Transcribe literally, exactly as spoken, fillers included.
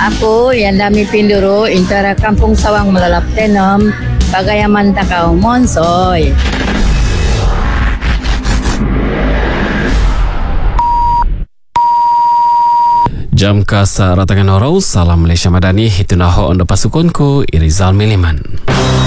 Ako yang dami pinduro intara Kampung Sawang Melalap Tenom Bagayaman Takau Monsoy. Jam kasa ratangan orang, salam Malaysia Madani, itu naho anda pasukonku, Irizal Miliman.